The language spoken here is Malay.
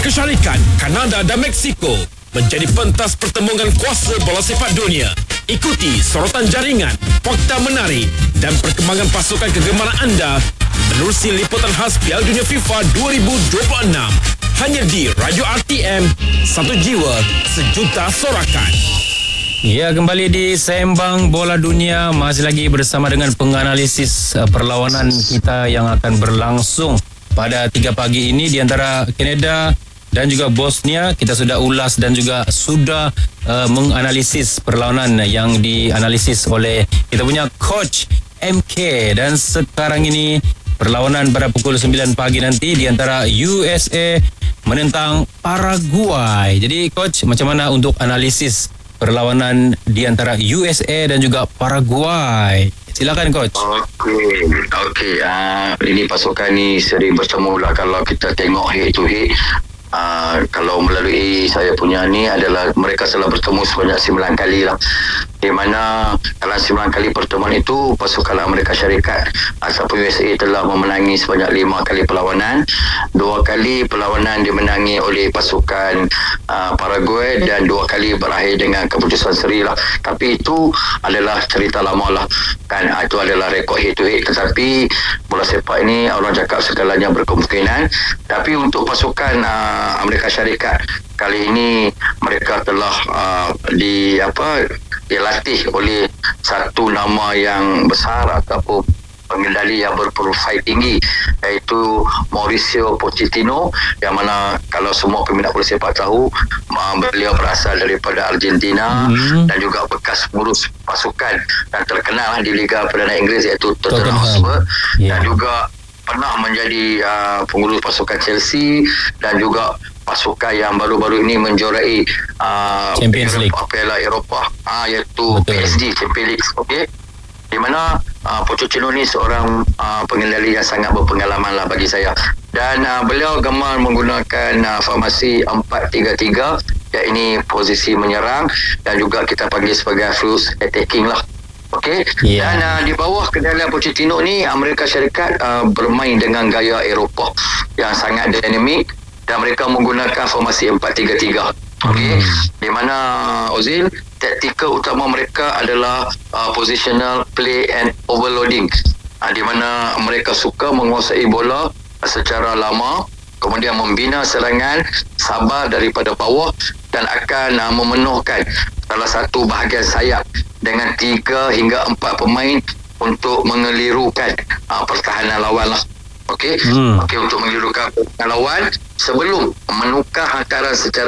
Amerika Syarikat, Kanada dan Mexico menjadi pentas pertembungan kuasa bola sepak dunia. Ikuti sorotan jaringan, fakta menarik dan perkembangan pasukan kegemaran anda menerusi liputan khas Piala Dunia FIFA 2026. Hanya di Radio RTM, satu jiwa, sejuta sorakan. Ya, kembali di Sembang Bola Dunia. Masih lagi bersama dengan penganalisis perlawanan kita yang akan berlangsung pada 3 pagi ini di antara Kanada dan juga Bosnia. Kita sudah ulas dan juga sudah menganalisis perlawanan yang dianalisis oleh kita punya Coach MK. Dan sekarang ini perlawanan pada pukul 9 pagi nanti di antara USA menentang Paraguay. Jadi Coach, macam mana untuk analisis perlawanan di antara USA dan juga Paraguay? Silakan Coach. Okey. Ini pasukan ni sering bertemu lah. Kalau kita tengok head to head, kalau melalui saya punya ni adalah mereka telah bertemu sebanyak 9 kali lah. Di mana dalam 9 kali pertemuan itu pasukan Amerika Syarikat ataupun USA telah memenangi sebanyak 5 kali perlawanan. 2 kali perlawanan dimenangi oleh pasukan Paraguay dan 2 kali berakhir dengan keputusan seri lah. Tapi itu adalah cerita lama lah kan. Itu adalah rekod head to head. Tetapi bola sepak ini orang cakap segalanya berkemungkinan. Tapi untuk pasukan Amerika Syarikat kali ini mereka telah dilatih oleh satu nama yang besar ataupun pengendali yang berprofil tinggi, iaitu Mauricio Pochettino, yang mana kalau semua peminat bola sepak tahu beliau berasal daripada Argentina dan juga bekas pengurus pasukan dan terkenal di Liga Perdana Inggeris iaitu Tottenham Hotspur, dan juga pernah menjadi pengurus pasukan Chelsea dan juga pasukan yang baru-baru ini menjuarai Champions League, Piala Eropah, iaitu PSG Champions League. Okey, di mana Pochettino ni seorang pengendali yang sangat berpengalaman lah bagi saya, dan beliau gemar menggunakan formasi 4-3-3, iaitu posisi menyerang dan juga kita panggil sebagai close attacking lah. Okey, dan di bawah kendalian Pochettino ni Amerika Syarikat bermain dengan gaya Eropah yang sangat dinamik dan mereka menggunakan formasi 4-3-3. Okey, di mana Ozil, taktikal utama mereka adalah positional play and overloading, di mana mereka suka menguasai bola secara lama, kemudian membina serangan sabar daripada bawah dan akan memenuhkan salah satu bahagian sayap dengan 3 hingga 4 pemain untuk mengelirukan pertahanan lawan lah. Okey, untuk mengelirukan pertahanan lawan sebelum menukar hantaran secara